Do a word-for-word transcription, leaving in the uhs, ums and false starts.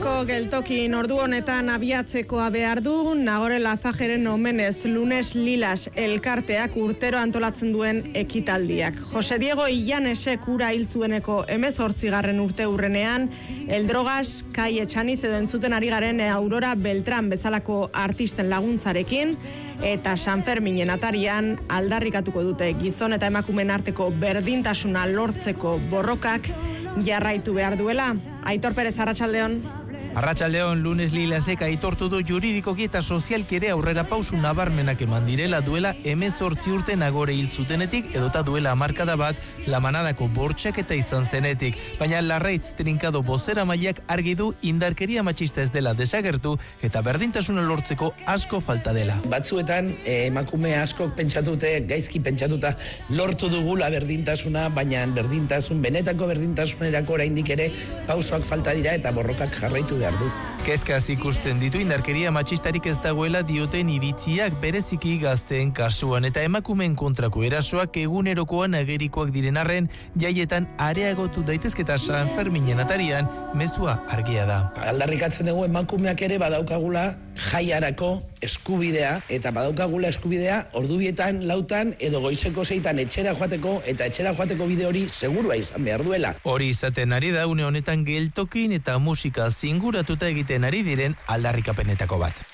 Bilboko geltokin ordu honetan abiatzekoa behar du, Nagore Lazajeren omenez lunes lilas elkarteak urtero antolatzen duen ekitaldiak. Jose Diego Illanesek ura hil zueneko hemezortzigarren urte hurrenean, El Drogas, Kai Etxaniz edo entzuten ari garen Aurora Beltran bezalako artisten laguntzarekin, eta San Ferminen atarian aldarrikatuko dute gizon eta emakumeen arteko berdintasuna lortzeko borrokak jarraitu behar duela. Aitor Perez, arratsaldeon. Arratsaldeon, lunes lilasek aitortu du juridikoki eta sozialki ere aurrera pausu nabarmenak eman direla duela hemezortzi urte Nagore hil zutenetik edota duela hamarkada bat La Manadako bortxaketa izan zenetik. Baina Larraitz trinkado bozera mailak argi du indarkeria matxista ez dela desagertu eta berdintasuna lortzeko asko falta dela. Batzuetan eh, emakume askok pentsatute, gaizki pentsatuta lortu dugula berdintasuna, baina berdintasun, benetako berdintasunerako oraindik ere pausoak falta dira eta borrokak jarraitu behar du. Kezkaz ikusten ditu indarkeria matxistarik ez dagoela dioten iritziak bereziki gazteen kasuan eta emakumeen kontrako erasoak egunerokoan agerikoak diren arren jaietan areagotu daitezketa San Ferminen atarian mezua argia da. Aldarrikatzen dugu emakumeak ere badaukagula jaiarako eskubidea eta badaukagula eskubidea ordubietan, lautan edo goizeko zeitan etxera joateko eta etxera joateko bide hori segurua izan behar duela. Hori izaten ari da une honetan geltokin eta musika zinguratuta egiten ari diren aldarrikapenetako bat.